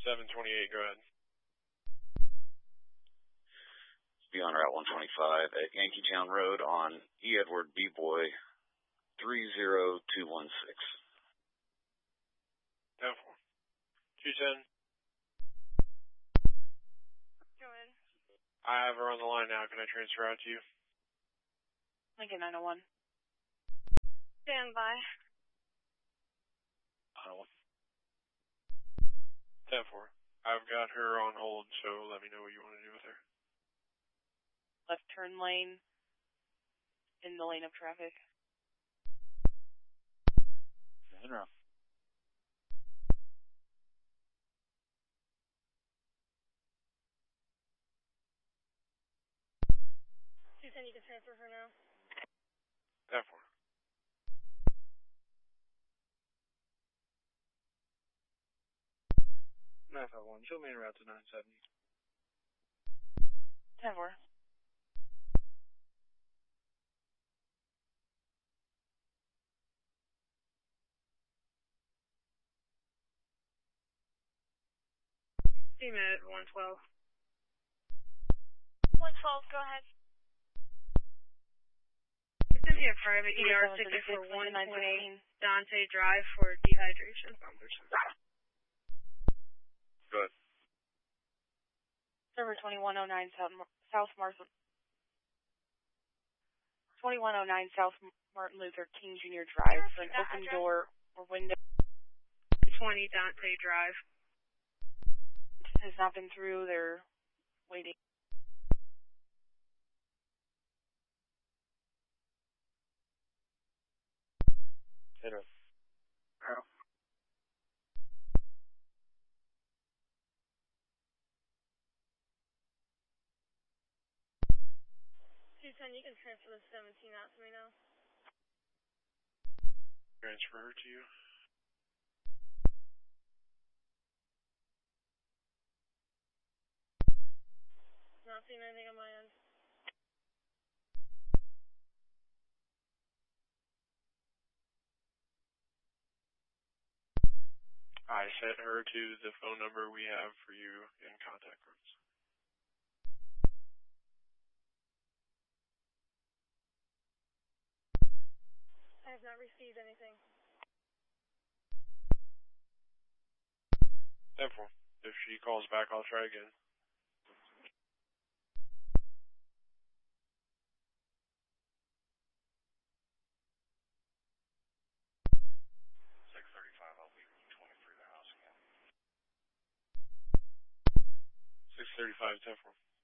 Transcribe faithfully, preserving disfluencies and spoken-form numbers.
seven twenty-eight, go ahead. Be on Route one twenty-five at Yankeetown Road on E. Edward B. Boy, three zero two one six. ten four. two ten. Go ahead. I have her on the line now. Can I transfer out to you? Lincoln nine oh one. Stand by. nine oh one. ten four. I've got her on hold, so let me know what you want to do with her. Left turn lane in the lane of traffic. Monroe. two ten, you can transfer her now. ten four. nine five one, show main route to nine seventy. ten four. Steam at one twelve. one twelve, go ahead. It's going to be a private E R ticket for one twenty Dante Drive for dehydration. Go ahead. Server twenty-one oh nine South, South Martin. twenty-one oh nine South Martin Luther King Junior Drive for an open door or window. twenty Dante Drive. Has not been through. They're waiting. Hit her. How? two ten, you can transfer the seventeen out to me now. Transfer her to you. Not seeing anything on my end. I sent her to the phone number we have for you in contact rooms. I have not received anything. ten four. If she calls back, I'll try again. six thirty-five, I'll be twenty-three the house again. six thirty-five, ten four.